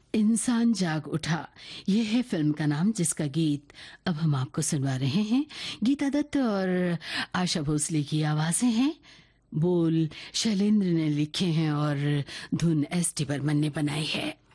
इंसान जाग उठा, ये है फिल्म का नाम जिसका गीत अब हम आपको सुनवा रहे हैं। गीता दत्त और आशा भोसले की आवाजें हैं। बोल शैलेंद्र ने लिखे हैं और धुन एस टी बर्मन ने बनाई है।